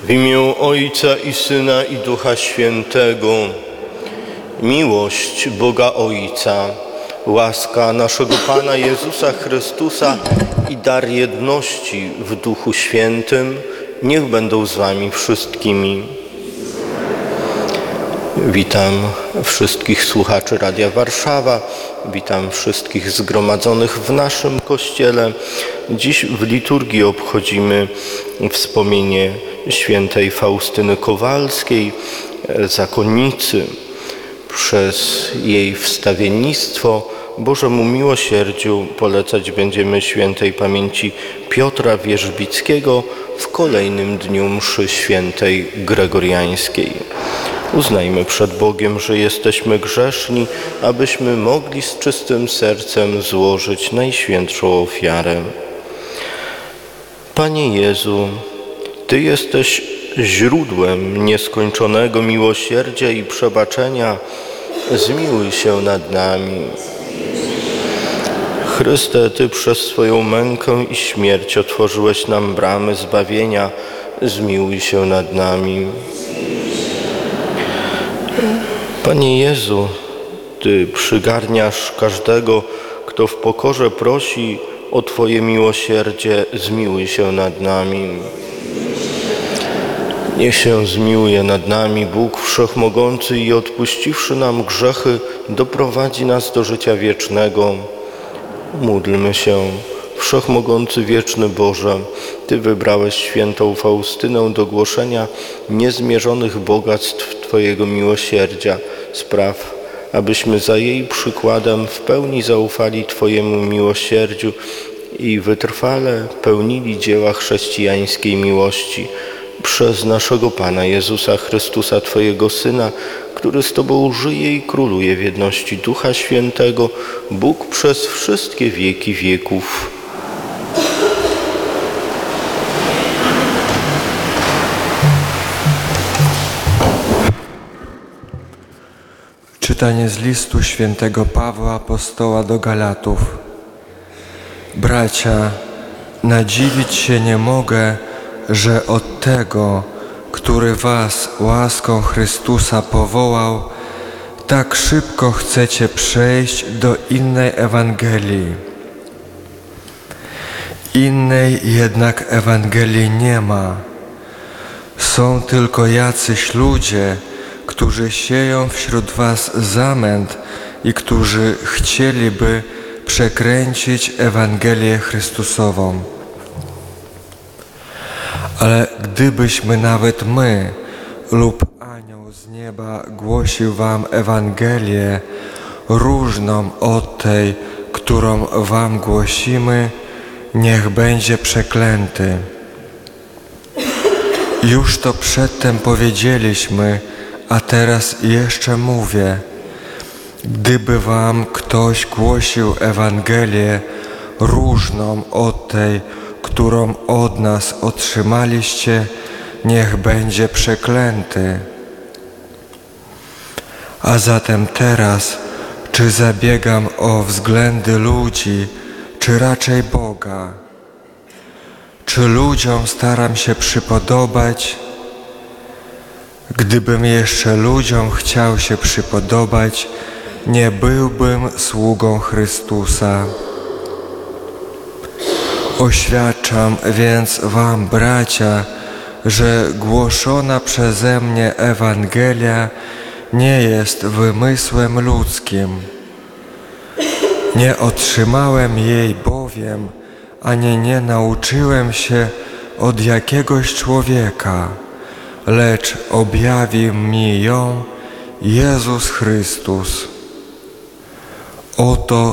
W imię Ojca i Syna i Ducha Świętego. Miłość Boga Ojca, łaska naszego Pana Jezusa Chrystusa i dar jedności w Duchu Świętym niech będą z wami wszystkimi. Witam wszystkich słuchaczy Radia Warszawa, witam wszystkich zgromadzonych w naszym Kościele. Dziś w liturgii obchodzimy wspomnienie świętej Faustyny Kowalskiej, zakonnicy. Przez jej wstawiennictwo Bożemu miłosierdziu polecać będziemy świętej pamięci Piotra Wierzbickiego w kolejnym dniu mszy świętej gregoriańskiej. Uznajmy przed Bogiem, że jesteśmy grzeszni, abyśmy mogli z czystym sercem złożyć najświętszą ofiarę. Panie Jezu, Ty jesteś źródłem nieskończonego miłosierdzia i przebaczenia. Zmiłuj się nad nami. Chryste, Ty przez swoją mękę i śmierć otworzyłeś nam bramy zbawienia. Zmiłuj się nad nami. Panie Jezu, Ty przygarniasz każdego, kto w pokorze prosi o Twoje miłosierdzie. Zmiłuj się nad nami. Niech się zmiłuje nad nami Bóg Wszechmogący i odpuściwszy nam grzechy, doprowadzi nas do życia wiecznego. Módlmy się. Wszechmogący wieczny Boże, Ty wybrałeś świętą Faustynę do głoszenia niezmierzonych bogactw Twojego miłosierdzia. Spraw, abyśmy za jej przykładem w pełni zaufali Twojemu miłosierdziu i wytrwale pełnili dzieła chrześcijańskiej miłości przez naszego Pana Jezusa Chrystusa, Twojego Syna, który z Tobą żyje i króluje w jedności Ducha Świętego, Bóg przez wszystkie wieki wieków. Czytanie z listu świętego Pawła apostoła do Galatów. Bracia, nadziwić się nie mogę, że od tego, który was łaską Chrystusa powołał, tak szybko chcecie przejść do innej Ewangelii. Innej jednak Ewangelii nie ma. Są tylko jacyś ludzie, którzy sieją wśród was zamęt i którzy chcieliby przekręcić Ewangelię Chrystusową. Ale gdybyśmy nawet my lub anioł z nieba głosił wam Ewangelię różną od tej, którą wam głosimy, niech będzie przeklęty. Już to przedtem powiedzieliśmy, a teraz jeszcze mówię. Gdyby wam ktoś głosił Ewangelię różną od tej, którą od nas otrzymaliście, niech będzie przeklęty. A zatem teraz, czy zabiegam o względy ludzi, czy raczej Boga? Czy ludziom staram się przypodobać? Gdybym jeszcze ludziom chciał się przypodobać, nie byłbym sługą Chrystusa. Oświadczam więc wam, bracia, że głoszona przeze mnie Ewangelia nie jest wymysłem ludzkim. Nie otrzymałem jej bowiem, ani nie nauczyłem się od jakiegoś człowieka, lecz objawił mi ją Jezus Chrystus. Oto